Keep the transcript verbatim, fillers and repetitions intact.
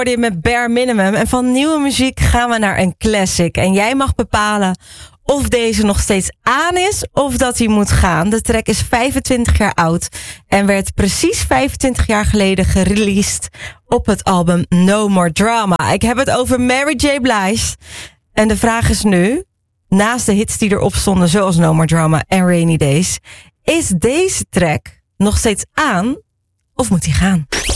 hoorde je met Bare Minimum. En van nieuwe muziek gaan we naar een classic. En jij mag bepalen of deze nog steeds aan is of dat hij moet gaan. De track is vijfentwintig jaar oud en werd precies vijfentwintig jaar geleden gereleased op het album No More Drama. Ik heb het over Mary J. Blige. En de vraag is nu, naast de hits die erop stonden zoals No More Drama en Rainy Days, is deze track nog steeds aan of moet hij gaan?